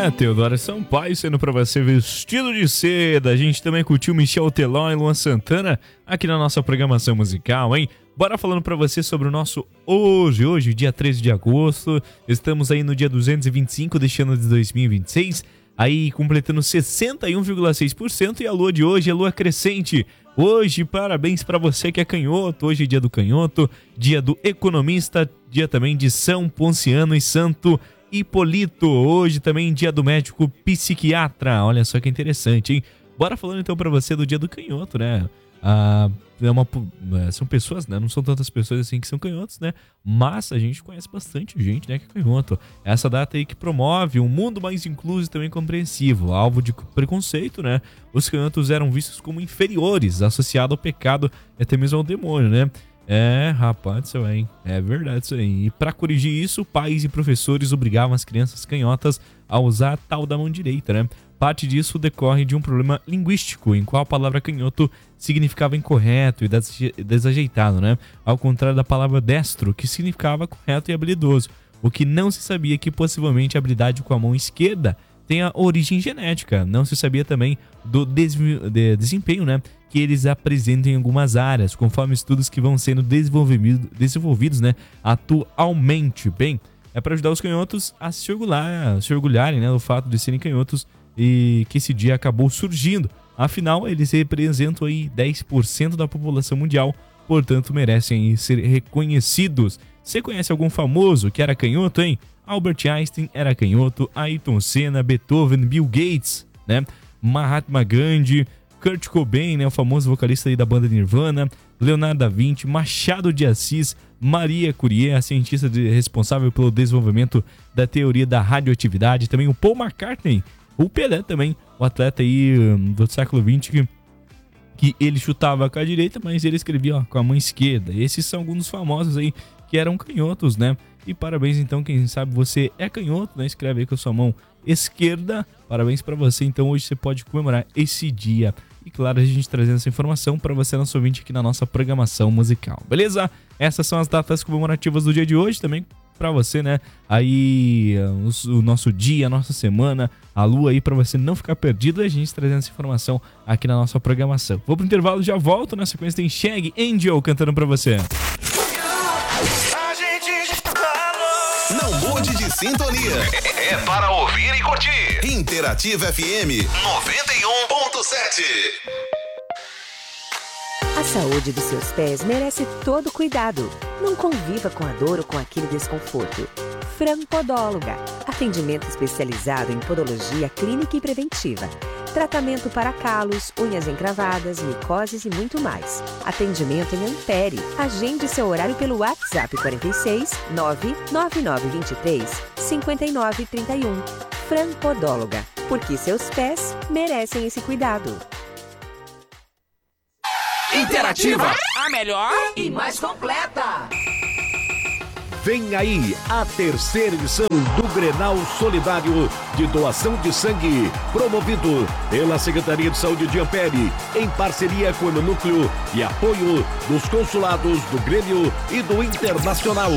Teodoro Sampaio sendo pra você Vestido de Seda. A gente também curtiu Michel Teló e Luan Santana aqui na nossa programação musical, hein? Bora falando pra você sobre o nosso hoje, dia 13 de agosto. Estamos aí no dia 225 deste ano de 2026, aí completando 61,6%, e a lua de hoje é lua crescente. Hoje, parabéns pra você que é canhoto. Hoje é dia do canhoto, dia do economista, dia também de São Ponciano e Santo Hipólito. Hoje também dia do médico psiquiatra. Olha só que interessante, hein? Bora falando então pra você do dia do canhoto, né? São pessoas, né? Não são tantas pessoas assim que são canhotos, né? Mas a gente conhece bastante gente, né, que é canhoto. Essa data aí que promove um mundo mais incluso e também compreensivo. Alvo de preconceito, né? Os canhotos eram vistos como inferiores, associado ao pecado e até mesmo ao demônio, né? É, rapaz, isso aí, é verdade isso aí. E para corrigir isso, pais e professores obrigavam as crianças canhotas a usar a tal da mão direita, né? Parte disso decorre de um problema linguístico, em qual a palavra canhoto significava incorreto e desajeitado, né? Ao contrário da palavra destro, que significava correto e habilidoso. O que não se sabia que possivelmente a habilidade com a mão esquerda tem a origem genética. Não se sabia também do desempenho, né, que eles apresentam em algumas áreas, conforme estudos que vão sendo desenvolvidos, né, atualmente. Bem, é para ajudar os canhotos a se orgulharem, né, do fato de serem canhotos, e que esse dia acabou surgindo. Afinal, eles representam aí 10% da população mundial, portanto merecem ser reconhecidos. Você conhece algum famoso que era canhoto, hein? Albert Einstein era canhoto, Ayrton Senna, Beethoven, Bill Gates, né? Mahatma Gandhi, Kurt Cobain, né, o famoso vocalista aí da banda Nirvana, Leonardo da Vinci, Machado de Assis, Maria Curie, a cientista responsável pelo desenvolvimento da teoria da radioatividade, também o Paul McCartney, o Pelé também, o atleta aí do século XX que ele chutava com a direita, mas ele escrevia, ó, com a mão esquerda. Esses são alguns dos famosos aí que eram canhotos, né? E parabéns então, quem sabe você é canhoto, né? Escreve aí com a sua mão esquerda. Parabéns pra você, então hoje você pode comemorar esse dia. E claro, a gente trazendo essa informação pra você, nosso ouvinte, aqui na nossa programação musical, beleza? Essas são as datas comemorativas do dia de hoje, também pra você, né? Aí o nosso dia, a nossa semana, a lua aí pra você não ficar perdido, a gente trazendo essa informação aqui na nossa programação. Vou pro intervalo, já volto. Na sequência tem Shaggy Angel cantando pra você. Não mude de sintonia. É para ouvir e curtir. Interativa FM 91.7. A saúde dos seus pés merece todo cuidado. Não conviva com a dor ou com aquele desconforto. Fran Podóloga. Atendimento especializado em podologia clínica e preventiva. Tratamento para calos, unhas encravadas, micoses e muito mais. Atendimento em Ampere. Agende seu horário pelo WhatsApp 46 99923 5931. Fran Podóloga. Porque seus pés merecem esse cuidado. Interativa, a melhor e mais completa. Vem aí a terceira edição do Grenal Solidário de doação de sangue, promovido pela Secretaria de Saúde de Ampere, em parceria com o Núcleo e apoio dos consulados do Grêmio e do Internacional.